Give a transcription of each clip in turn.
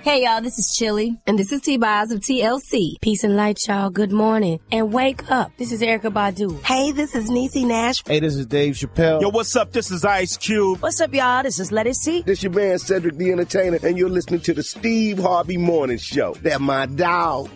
Hey, y'all, this is Chili. And this is T-Boz of TLC. Peace and light, y'all. Good morning. And wake up. This is Erykah Badu. Hey, this is Niecy Nash. Hey, this is Dave Chappelle. Yo, what's up? This is Ice Cube. What's up, y'all? This is Let It See. This your man, Cedric the Entertainer, and you're listening to the Steve Harvey Morning Show. That my dog.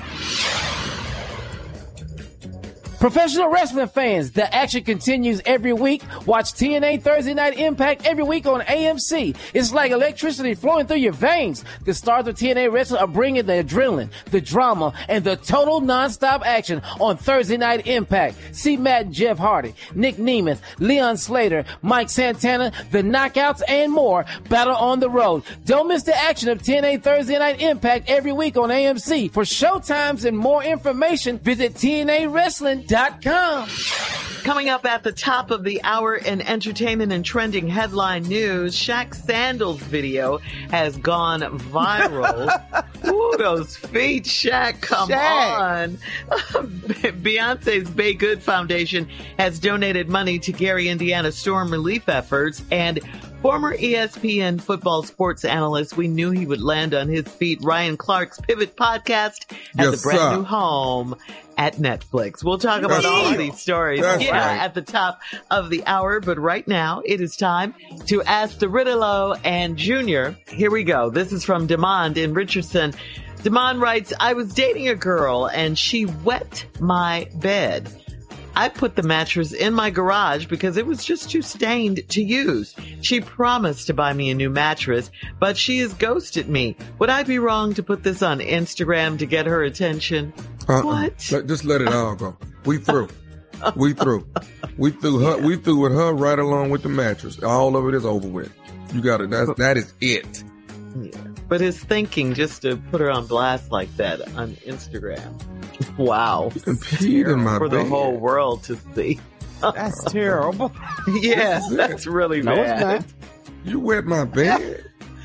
Professional wrestling fans, the action continues every week. Watch TNA Thursday Night Impact every week on AMC. It's like electricity flowing through your veins. The stars of TNA Wrestling are bringing the adrenaline, the drama, and the total nonstop action on Thursday Night Impact. See Matt and Jeff Hardy, Nick Nemeth, Leon Slater, Mike Santana, The Knockouts, and more battle on the road. Don't miss the action of TNA Thursday Night Impact every week on AMC. For showtimes and more information, visit TNAWrestling.com. Coming up at the top of the hour in entertainment and trending headline news, Shaq Sandals video has gone viral. Ooh, those feet, Shaq, come on. Beyonce's Bay Good Foundation has donated money to Gary, Indiana storm relief efforts, and former ESPN football sports analyst, we knew he would land on his feet, Ryan Clark's Pivot podcast has a brand new home at Netflix. We'll talk about all of these stories at the top of the hour. But right now, it is time to ask the Riddle and Junior. Here we go. This is from Demond in Richardson. Demond writes, I was dating a girl and she wet my bed. I put the mattress in my garage because it was just too stained to use. She promised to buy me a new mattress, but she has ghosted me. Would I be wrong to put this on Instagram to get her attention? What? Just let it all go. We through. We through with her right along with the mattress. All of it is over with. You got it. That is it. Yeah. But his thinking just to put her on blast like that on Instagram. Wow. For the whole world to see. That's terrible. Yeah, that's really bad. No, it's not. You wet my bed.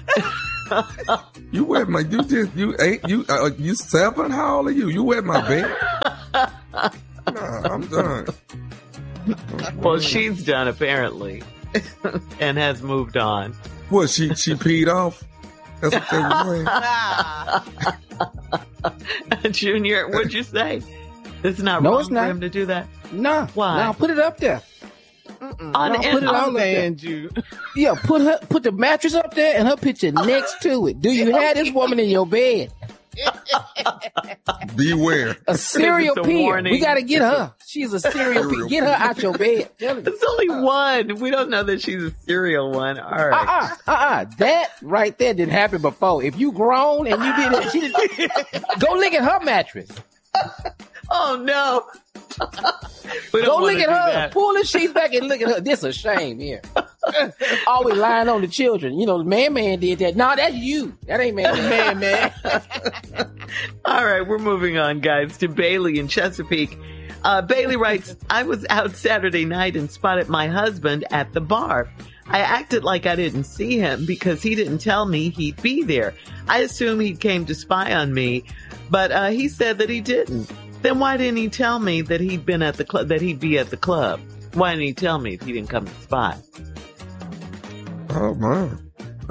You wet my, you 7? How old are you? You wet my bed? Nah, I'm done. Well, she's done apparently. And has moved on. What, she peed off? That's what they were saying. Junior, what'd you say? It's not wrong for him to do that? No. Why? No, put it up there. Put it on there. Yeah, put the mattress up there and her picture next to it. Do you have this woman in your bed? Beware. A serial peer. We got to get her. She's a serial peer. Get her out your bed. There's only one. We don't know that she's a serial one. All right. That right there didn't happen before. If you grown and you did it, go look at her mattress. Oh, no. Go look at her. That. Pull the sheets back and look at her. This is a shame here. Always lying on the children. You know, Man did that. No, that's you. That ain't Man. All right, we're moving on, guys, to Bailey in Chesapeake. Bailey writes, I was out Saturday night and spotted my husband at the bar. I acted like I didn't see him because he didn't tell me he'd be there. I assumed he came to spy on me, but he said that he didn't. Then why didn't he tell me that he'd been at the club, that he'd be at the club? Why didn't he tell me if he didn't come to spy? Oh, man.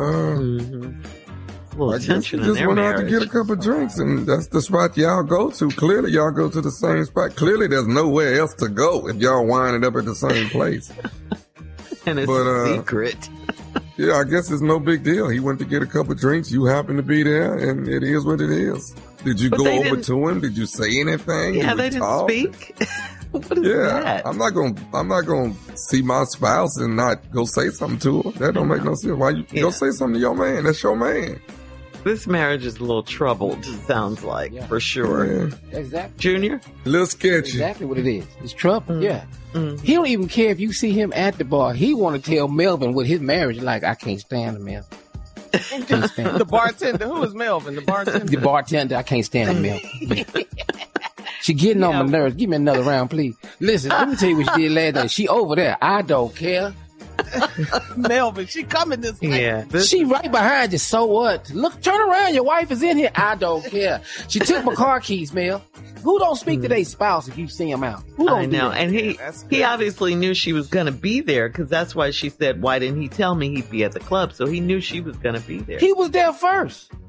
Well, I guess you just went out to get a couple of drinks, and that's the spot y'all go to. Clearly, y'all go to the same spot. Clearly, there's nowhere else to go if y'all winding up at the same place. And it's a secret. Yeah, I guess it's no big deal. He went to get a couple of drinks. You happened to be there, and it is what it is. Did you go over to him? Did you say anything? Yeah, they didn't speak. What is that? I'm not gonna see my spouse and not go say something to her. That don't make no sense. Why you go say something to your man? That's your man. This marriage is a little troubled, it sounds like, for sure. Yeah. Exactly. Junior? A little sketchy. Exactly what it is. It's trouble, yeah. Mm-hmm. He don't even care if you see him at the bar. He want to tell Melvin what his marriage is like. I can't stand him, Melvin. The bartender. Who is Melvin? The bartender? The bartender. I can't stand him, Melvin. She getting on my nerves. Give me another round, please. Listen, let me tell you what she did last night. She over there. I don't care. Melvin, she coming this way. Yeah, she right behind you. So what? Look, turn around. Your wife is in here. I don't care. She took my car keys, Mel. Who don't speak to their spouse if you see him out? Who don't I know. And he obviously knew she was going to be there because that's why she said, why didn't he tell me he'd be at the club? So he knew she was going to be there. He was there first.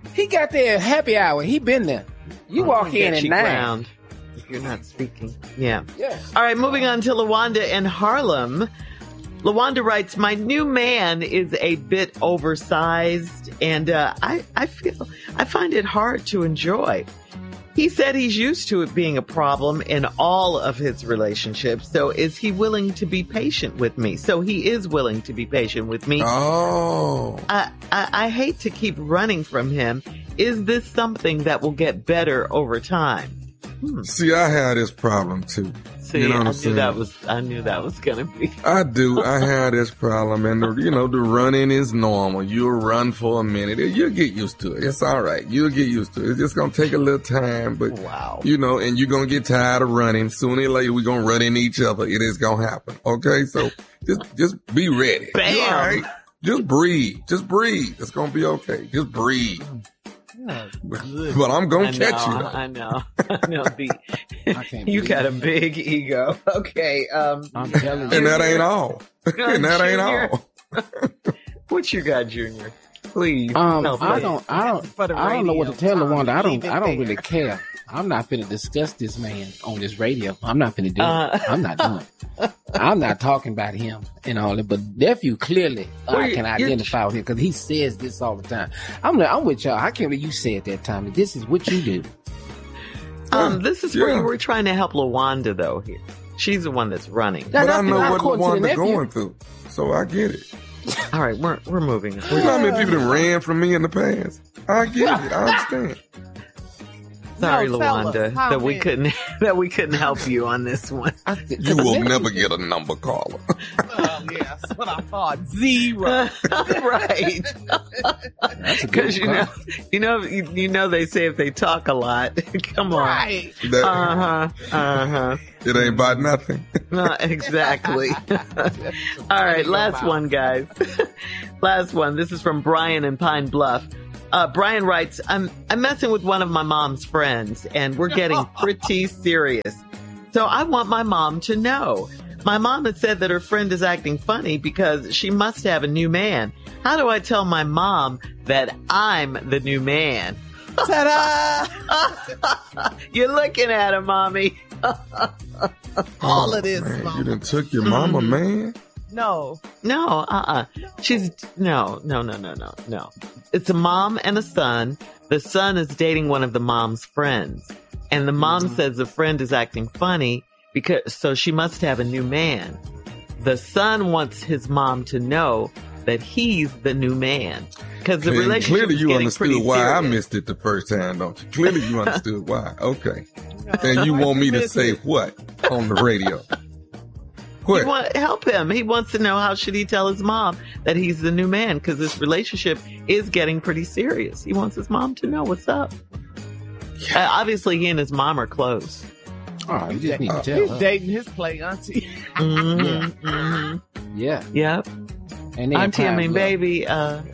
He got there at happy hour. He been there. You walk in at 9. Ground if you're not speaking. Yeah. Yeah. All right, moving on to LaWanda in Harlem. LaWanda writes, my new man is a bit oversized, and I find it hard to enjoy. He said he's used to it being a problem in all of his relationships. So is he willing to be patient with me? So he is willing to be patient with me. Oh. I hate to keep running from him. Is this something that will get better over time? See, I had this problem too. See, you know what I I'm saying? I knew that was gonna be. I do. I had this problem, and the running is normal. You'll run for a minute, you'll get used to it. It's all right. You'll get used to it. It's just gonna take a little time, but wow. And you're gonna get tired of running. Sooner or later, we're gonna run into each other. It is gonna happen. Okay, so just be ready. Bam. You're all right. Just breathe. Just breathe. It's gonna be okay. Just breathe. But I'm gonna catch you. I know. You got a big ego. Okay. I'm telling you. And that ain't all. And that ain't all. What you got, Junior? Please. I don't know what to tell LaWanda. I don't really care. I'm not finna discuss this man on this radio. I'm not finna do it. I'm not doing it. I'm not talking about him and all that, but nephew clearly I can identify with him because he says this all the time. I'm with y'all. I can't believe you said that, Tommy. This is what you do. This is where you were trying to help LaWanda, though. Here, she's the one that's running. But I know what LaWanda's going through, so I get it. All right, we're moving. You know how many people that ran from me in the past? I get it. I understand. Sorry, LaWanda, that we couldn't help you on this one. You will never get a number caller. Oh, yeah, that's what I thought. 0. Right. Because you know they say if they talk a lot, come on. Right. It ain't about nothing. Exactly. All right, last one, guys. Last one. This is from Brian in Pine Bluff. Brian writes, I'm messing with one of my mom's friends, and we're getting pretty serious. So I want my mom to know. My mom had said that her friend is acting funny because she must have a new man. How do I tell my mom that I'm the new man? Ta-da! You're looking at her, Mommy. All of this, man, Mama. You done took your mama, man? No. She's no. It's a mom and a son. The son is dating one of the mom's friends. And the mom says the friend is acting funny so she must have a new man. The son wants his mom to know that he's the new man. Because the relationship clearly you understood why serious. I missed it the first time, don't you? Clearly you understood why. Okay. And you want me to say what on the radio? You want to help him. He wants to know how should he tell his mom that he's the new man because this relationship is getting pretty serious. He wants his mom to know what's up. Yeah. Obviously, he and his mom are close. Oh, you just need to tell He's her. dating his play auntie. Yeah. Yep. And auntie, baby.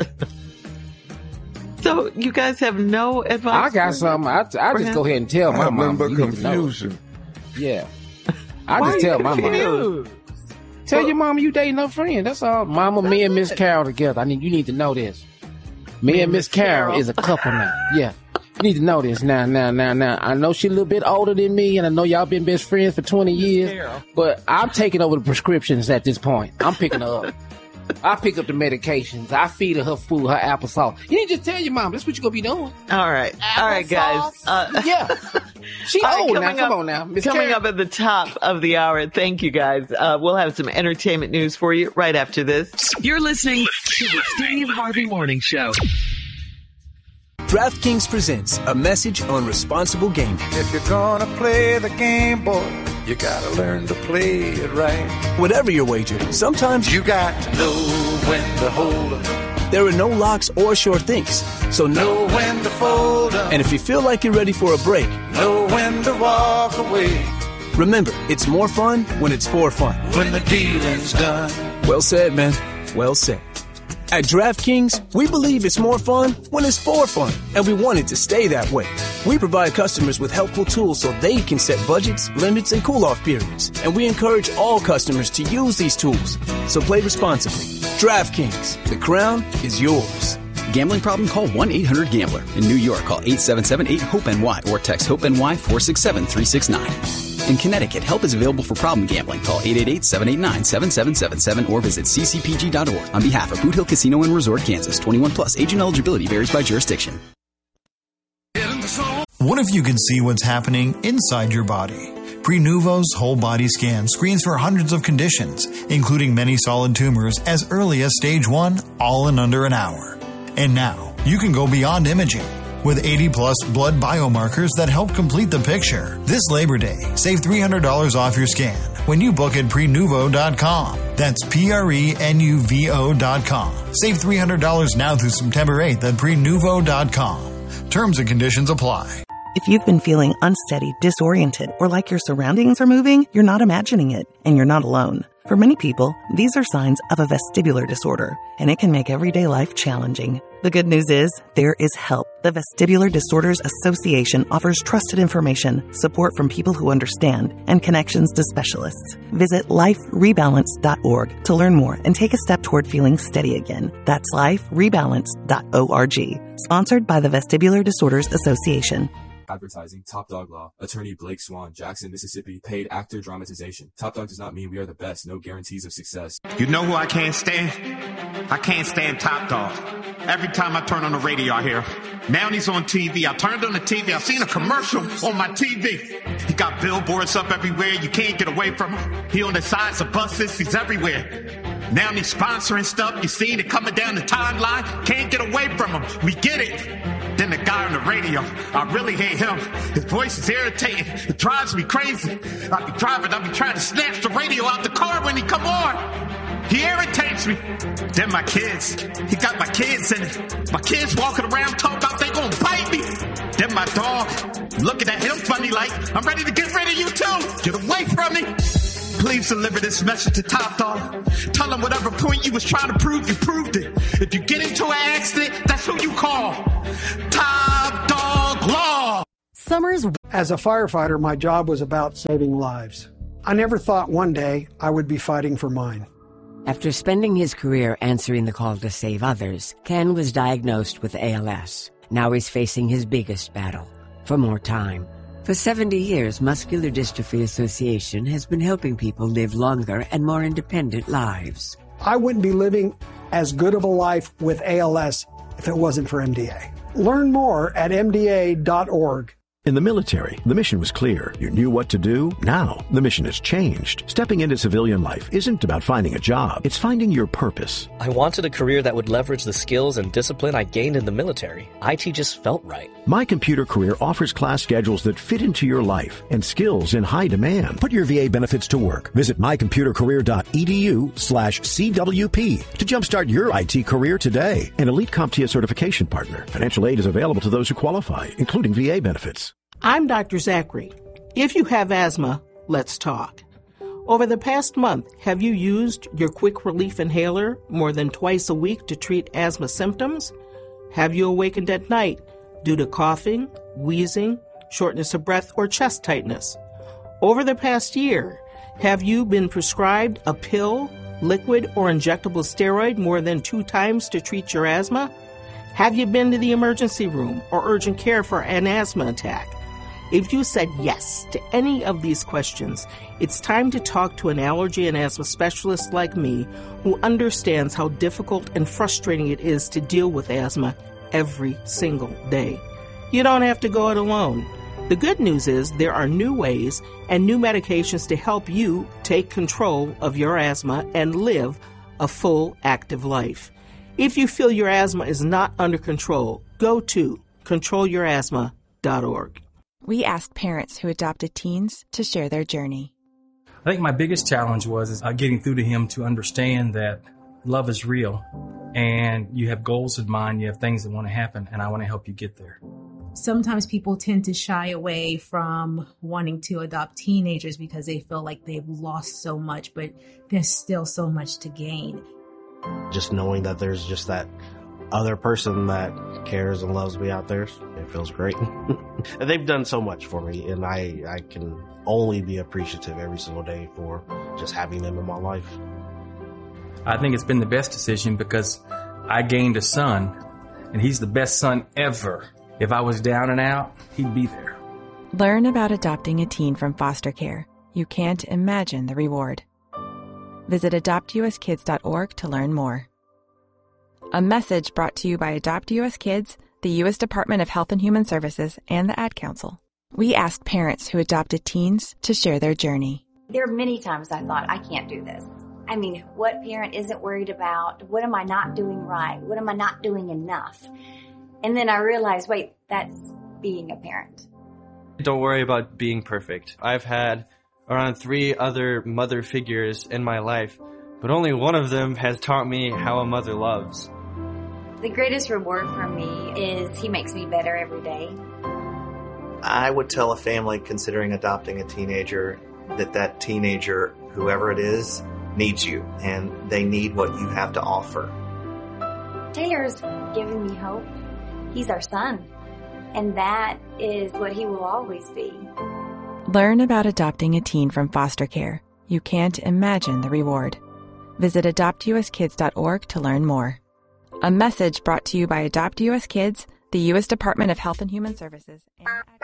So you guys have no advice? I got something. I just go ahead and tell my mom. But confusion. Yeah. I just tell my mom. Tell your mama you dating her friend. That's all. Mama, me and Miss Carol together. You need to know this. Me and Miss Carol is a couple now. Yeah. You need to know this now. I know she's a little bit older than me, and I know y'all been best friends for 20 years, but I'm taking over the prescriptions at this point. I'm picking her up. I pick up the medications. I feed her food, her applesauce. You need to just tell your mom. That's what you're going to be doing. All right, guys. Yeah. She old now. Come on now. Coming up at the top of the hour. Thank you, guys. We'll have some entertainment news for you right after this. You're listening to the Steve Harvey Morning Show. DraftKings presents a message on responsible gaming. If you're gonna play the game, boy, you gotta learn to play it right. Whatever your wager, sometimes you got to know when to hold 'em. There are no locks or sure things, so know when to fold 'em. And if you feel like you're ready for a break, know when to walk away. Remember, it's more fun when it's for fun. When the dealing's done. Well said, man. Well said. At DraftKings, we believe it's more fun when it's for fun, and we want it to stay that way. We provide customers with helpful tools so they can set budgets, limits, and cool-off periods, and we encourage all customers to use these tools. So play responsibly. DraftKings, the crown is yours. Gambling problem? Call 1-800-GAMBLER. In New York, call 877-8-HOPE-NY or text HOPE-NY 467-369. In Connecticut, help is available for problem gambling. Call 888-789-7777 or visit ccpg.org. On behalf of Boot Hill Casino and Resort, Kansas, 21 plus. Age and eligibility varies by jurisdiction. What if you could see what's happening inside your body? Prenuvo's whole body scan screens for hundreds of conditions, including many solid tumors as early as stage 1, all in under an hour. And now, you can go beyond imaging with 80-plus blood biomarkers that help complete the picture. This Labor Day, save $300 off your scan when you book at Prenuvo.com. That's Prenuvo.com. Save $300 now through September 8th at Prenuvo.com. Terms and conditions apply. If you've been feeling unsteady, disoriented, or like your surroundings are moving, you're not imagining it, and you're not alone. For many people, these are signs of a vestibular disorder, and it can make everyday life challenging. The good news is, there is help. The Vestibular Disorders Association offers trusted information, support from people who understand, and connections to specialists. Visit liferebalance.org to learn more and take a step toward feeling steady again. That's liferebalance.org. Sponsored by the Vestibular Disorders Association. Advertising, Top Dog Law, attorney Blake Swan, Jackson, Mississippi, paid actor dramatization. Top Dog does not mean we are the best, no guarantees of success. You know who I can't stand? I can't stand Top Dog. Every time I turn on the radio, I hear, now he's on TV. I turned on the TV, I've seen a commercial on my TV. He got billboards up everywhere, you can't get away from him. He on the sides of buses, he's everywhere. Now he's sponsoring stuff, you seen it coming down the timeline, can't get away from him. We get it. Then the guy on the radio, I really hate him. His voice is irritating. It drives me crazy. I be driving, I be trying to snatch the radio out the car when he come on. He irritates me. Then my kids, he got my kids in it. My kids walking around talking about they gonna bite me. Then my dog, looking at him funny like, I'm ready to get rid of you too. Get away from me. Please deliver this message to Top Dog. Tell him whatever point you was trying to prove, you proved it. If you get into an accident, that's who you call. Top Dog Law. As a firefighter, my job was about saving lives. I never thought one day I would be fighting for mine. After spending his career answering the call to save others, Ken was diagnosed with ALS. Now he's facing his biggest battle, for more time. For 70 years, Muscular Dystrophy Association has been helping people live longer and more independent lives. I wouldn't be living as good of a life with ALS if it wasn't for MDA. Learn more at MDA.org. In the military, the mission was clear. You knew what to do. Now, the mission has changed. Stepping into civilian life isn't about finding a job. It's finding your purpose. I wanted a career that would leverage the skills and discipline I gained in the military. IT just felt right. My Computer Career offers class schedules that fit into your life and skills in high demand. Put your VA benefits to work. Visit mycomputercareer.edu/CWP to jumpstart your IT career today. An Elite CompTIA certification partner. Financial aid is available to those who qualify, including VA benefits. I'm Dr. Zachary. If you have asthma, let's talk. Over the past month, have you used your quick relief inhaler more than twice a week to treat asthma symptoms? Have you awakened at night due to coughing, wheezing, shortness of breath, or chest tightness? Over the past year, have you been prescribed a pill, liquid, or injectable steroid more than 2 times to treat your asthma? Have you been to the emergency room or urgent care for an asthma attack? If you said yes to any of these questions, it's time to talk to an allergy and asthma specialist like me who understands how difficult and frustrating it is to deal with asthma every single day. You don't have to go it alone. The good news is there are new ways and new medications to help you take control of your asthma and live a full, active life. If you feel your asthma is not under control, go to controlyourasthma.org. We asked parents who adopted teens to share their journey. I think my biggest challenge was getting through to him to understand that love is real and you have goals in mind, you have things that want to happen, and I want to help you get there. Sometimes people tend to shy away from wanting to adopt teenagers because they feel like they've lost so much, but there's still so much to gain. Just knowing that there's just that other person that cares and loves me out there, it feels great. And they've done so much for me, and I can only be appreciative every single day for just having them in my life. I think it's been the best decision because I gained a son and he's the best son ever. If I was down and out, he'd be there. Learn about adopting a teen from foster care. You can't imagine the reward. Visit adoptuskids.org to learn more. A message brought to you by Adopt US Kids, the U.S. Department of Health and Human Services, and the Ad Council. We asked parents who adopted teens to share their journey. There are many times I thought, I can't do this. I mean, what parent isn't worried about? What am I not doing right? What am I not doing enough? And then I realized, wait, that's being a parent. Don't worry about being perfect. I've had around 3 other mother figures in my life, but only one of them has taught me how a mother loves. The greatest reward for me is he makes me better every day. I would tell a family considering adopting a teenager that teenager, whoever it is, needs you, and they need what you have to offer. Taylor's giving me hope. He's our son, and that is what he will always be. Learn about adopting a teen from foster care. You can't imagine the reward. Visit adoptuskids.org to learn more. A message brought to you by Adopt US Kids, the U.S. Department of Health and Human Services, and